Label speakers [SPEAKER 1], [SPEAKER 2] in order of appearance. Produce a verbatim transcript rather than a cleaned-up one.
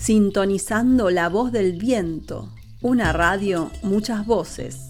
[SPEAKER 1] Sintonizando la voz del viento, una radio, muchas voces.